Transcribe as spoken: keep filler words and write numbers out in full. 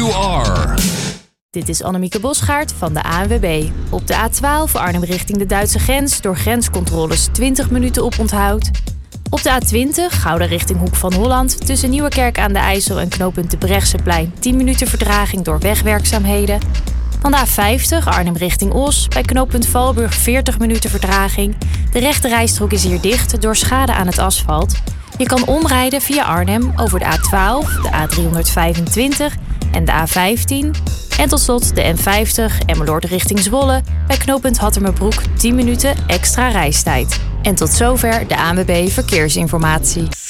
you are. Dit is Annemieke Bosgaard van de A N W B. Op de A twaalf Arnhem richting de Duitse grens door grenscontroles twintig minuten oponthoud. Op de A twintig Gouda richting Hoek van Holland tussen Nieuwekerk aan de IJssel en knooppunt de Brechtseplein tien minuten vertraging door wegwerkzaamheden. Dan de A vijftig Arnhem richting Os bij knooppunt Valburg veertig minuten vertraging. De rechte rijstrook is hier dicht door schade aan het asfalt. Je kan omrijden via Arnhem over de A twaalf, de A driehonderdvijfentwintig en de A vijftien. En tot slot de N vijftig Emmeloord richting Zwolle bij knooppunt Hattemerbroek tien minuten extra reistijd. En tot zover de A N W B Verkeersinformatie.